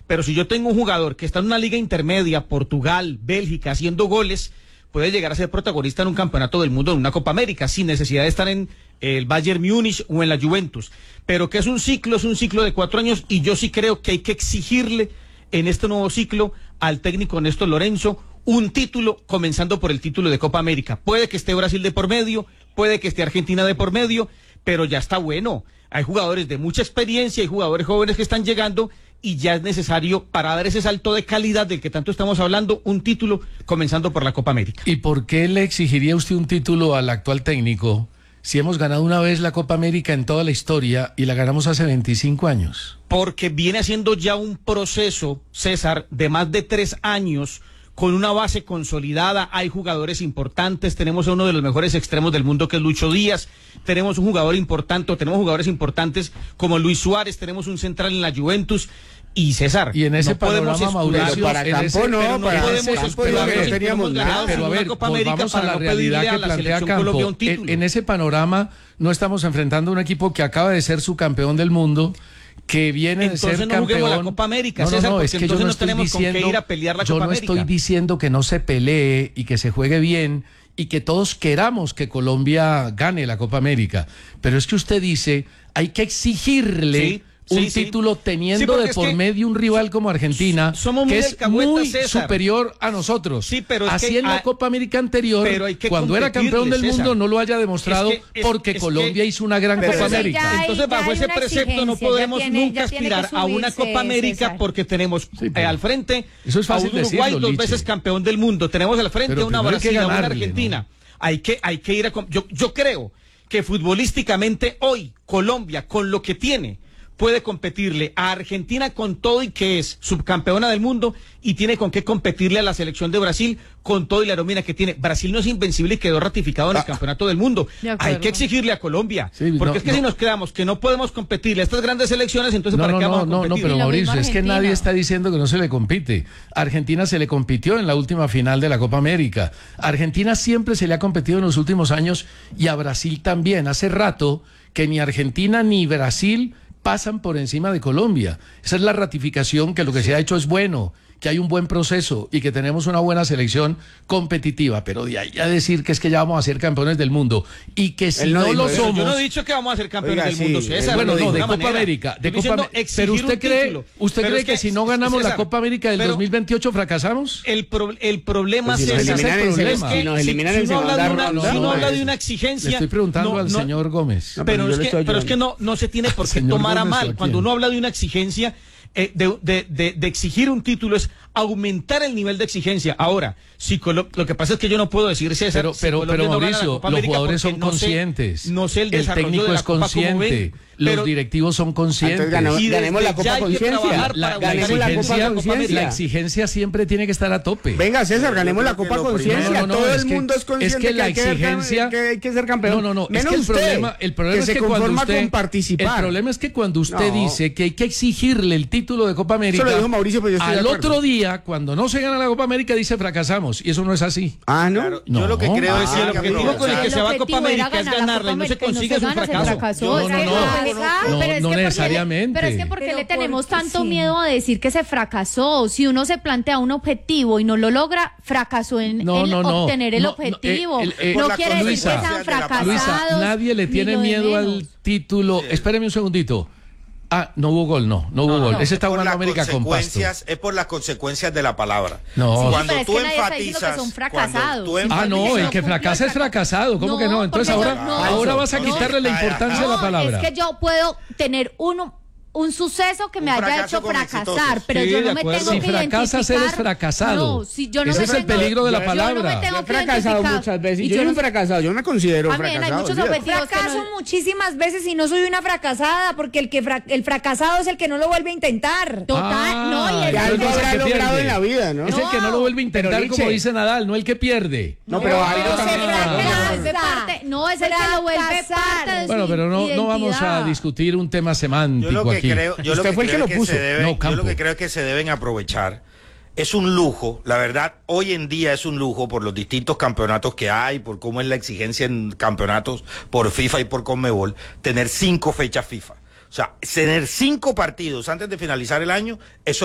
Pero si yo tengo un jugador que está en una liga intermedia, Portugal, Bélgica, haciendo goles, puede llegar a ser protagonista en un campeonato del mundo, en una Copa América, sin necesidad de estar en el Bayern Múnich o en la Juventus. Pero que es un ciclo de 4 años, y yo sí creo que hay que exigirle en este nuevo ciclo al técnico Néstor Lorenzo un título, comenzando por el título de Copa América. Puede que esté Brasil de por medio, puede que esté Argentina de por medio, pero ya está bueno. Hay jugadores de mucha experiencia, hay jugadores jóvenes que están llegando, y ya es necesario, para dar ese salto de calidad del que tanto estamos hablando, un título comenzando por la Copa América. ¿Y por qué le exigiría usted un título al actual técnico si hemos ganado una vez la Copa América en toda la historia y la ganamos hace 25 años? Porque viene haciendo ya un proceso, César, de más de 3 años, con una base consolidada. Hay jugadores importantes, tenemos a uno de los mejores extremos del mundo, que es Lucho Díaz, tenemos un jugador importante, tenemos jugadores importantes como Luis Suárez, tenemos un central en la Juventus. Y César, y en ese no panorama, Mauricio, para campo no, para campo no teníamos nada. Pero a ver, vamos a la realidad que plantea Campo. En ese panorama no estamos enfrentando a un equipo que acaba de ser subcampeón del mundo, que viene de ser campeón. La Copa América, César, es que yo no estoy diciendo, con qué ir a pelear la Copa América. Yo no estoy diciendo que no se pelee y que se juegue bien y que todos queramos que Colombia gane la Copa América, pero es que usted dice, hay que exigirle un título teniendo de por medio un rival como Argentina, que es muy superior a nosotros. Pero así en la Copa América anterior, cuando era campeón del mundo, no lo haya demostrado, porque Colombia hizo una gran Copa América. Entonces, bajo ese precepto no podemos nunca aspirar a una Copa América, porque tenemos al frente a un Uruguay 2 veces campeón del mundo, tenemos al frente a una Brasil, a una Argentina. Hay que ir a... Yo creo que futbolísticamente hoy Colombia, con lo que tiene, puede competirle a Argentina con todo y que es subcampeona del mundo, y tiene con qué competirle a la selección de Brasil con todo y la nómina que tiene. Brasil no es invencible y quedó ratificado en el campeonato del mundo. Hay que exigirle a Colombia, porque si nos quedamos que no podemos competirle a estas grandes selecciones, entonces ¿para qué vamos a competir? No, pero Mauricio, es que nadie está diciendo que no se le compite. A Argentina se le compitió en la última final de la Copa América. A Argentina siempre se le ha competido en los últimos años, y a Brasil también. Hace rato que ni Argentina ni Brasil pasan por encima de Colombia. Esa es la ratificación, que lo que se ha hecho es bueno, que hay un buen proceso y que tenemos una buena selección competitiva, pero de ahí a decir que es que ya vamos a ser campeones del mundo y que si no lo somos... Yo no he dicho que vamos a ser campeones del mundo, César. Bueno, no, de Copa América. Pero usted cree que si no ganamos la Copa América del 2028 fracasamos. El problema, César, es que si no habla de una exigencia... Le estoy preguntando al señor Gómez. Pero es que no se tiene por qué tomar a mal. Cuando uno habla de una exigencia... de exigir un título es aumentar el nivel de exigencia. Ahora, lo que pasa es que yo no puedo decir, César, pero Mauricio, los jugadores son conscientes, el técnico es consciente, los directivos son conscientes. Ganemos la Copa Conciencia. La exigencia siempre tiene que estar a tope. Venga, César, ganemos la Copa Conciencia. Todo el mundo es consciente que la exigencia, que hay que ser campeón. Menos el problema es que cuando usted, el problema es que cuando usted dice que hay que exigirle el título de Copa América, eso lo dijo Mauricio, pues yo estoy al otro día, cuando no se gana la Copa América, dice fracasamos, y eso no es así. ¿No? Claro, yo lo que creo es que el objetivo con el que se va a Copa América es ganarla, y no se consigue, es un fracaso. No necesariamente. Pero es que ¿por qué le tenemos tanto miedo a decir que se fracasó? Si uno se plantea un objetivo y no lo logra, fracasó en obtener el objetivo. No quiere decir que sean fracasados. Luisa, nadie le tiene miedo al título. Espéreme un segundito. No hubo gol, no hubo gol. Ese está jugando América con Pasto. Es por las consecuencias de la palabra. No. Cuando pero tú es que enfatizas, que son fracasados. El que fracasa es fracasado. ¿Cómo que no? Entonces ahora vas a quitarle la importancia a la palabra. Es que yo puedo tener un suceso que me haya hecho fracasar, pero yo no me tengo que identificar. Si fracasas, eres fracasado. Ese es el peligro de la palabra. Yo he fracasado muchas veces. Y yo no he fracasado, yo me considero fracasado. Hay muchos objetivos. Fracaso muchísimas veces y no soy una fracasada, porque el fracasado es el que no lo vuelve a intentar. Total, y algo habrá logrado en la vida, ¿no? Es el que no lo vuelve a intentar, como dice Nadal, no el que pierde. No, pero algo también. No, es el que lo vuelve parte de su Bueno, pero no vamos a discutir un tema semántico aquí. Yo lo que creo es que se deben aprovechar. Es un lujo, la verdad, hoy en día es un lujo por los distintos campeonatos que hay, por cómo es la exigencia en campeonatos por FIFA y por Conmebol, tener 5 fechas FIFA. O sea, tener 5 partidos antes de finalizar el año, eso